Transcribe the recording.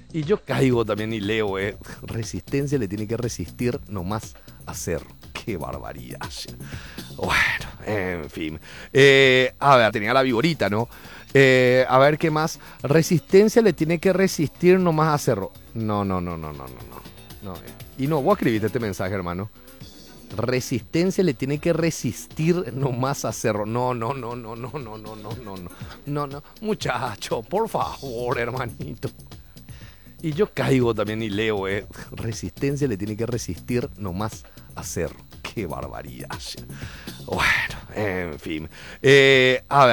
Y yo caigo también y leo, Resistencia le tiene que resistir nomás hacer. Qué barbaridad. Bueno, en fin. A ver, tenía la vigorita, ¿no? A ver, ¿qué más? Resistencia le tiene que resistir nomás hacerlo. No, no, no, no, no, no, no. No, Y no, vos escribiste este mensaje, hermano. Resistencia le tiene que resistir nomás hacerlo. No, no, no, no, no, no, no, no, no, no. No, no. Muchacho, por favor, hermanito. Y yo caigo también y leo, Resistencia le tiene que resistir nomás hacer. Qué barbaridad. Bueno, en fin. A ver.